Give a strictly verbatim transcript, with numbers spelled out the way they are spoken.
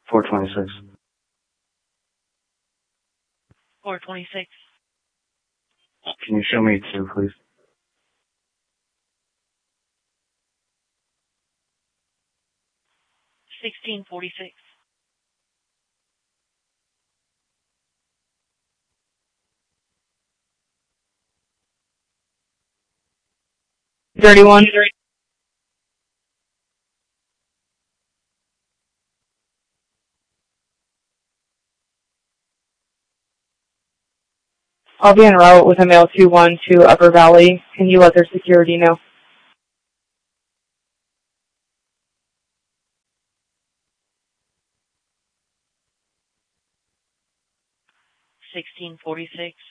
four twenty-six. four twenty-six. Can you show me two, please? sixteen forty-six. thirty-one. I'll be en route with a mail two one to Upper Valley. Can you let their security know? sixteen forty-six.